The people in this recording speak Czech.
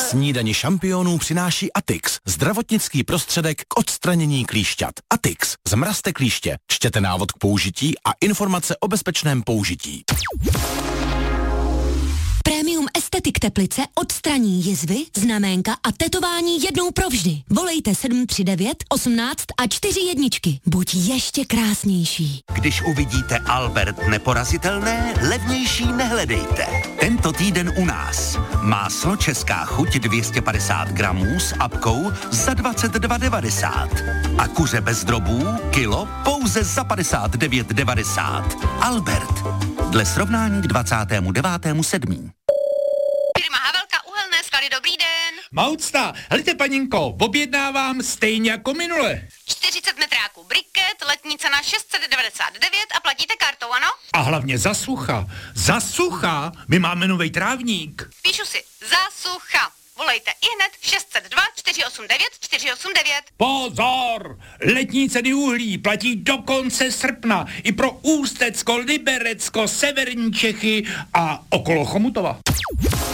Snídani šampionů přináší Atix, zdravotnický prostředek k odstranění klíšťat. Atix, zmrazte klíště, čtěte návod k použití a informace o bezpečném použití. Premium Estetik Teplice odstraní jizvy, znaménka a tetování jednou provždy. Volejte 739 18 a 4 jedničky. Buď ještě krásnější. Když uvidíte Albert neporazitelné, levnější nehledejte. Tento týden u nás. Máslo Česká chuť 250 gramů s apkou za 22,90. A kuře bez drobů kilo pouze za 59,90. Albert. Dle srovnání k 29.7. Firma Havelka Uhelné skaly, dobrý den. Maucta, helejte paninko, objednávám stejně jako minule. 40 metráků briket, letní cena 699 a platíte kartou, ano? A hlavně za sucha, my máme novej trávník. Píšu si, za sucha. Volejte ihned 602 489 489. Pozor! Letní ceny uhlí platí do konce srpna i pro Ústecko, Liberecko, severní Čechy a okolo Chomutova.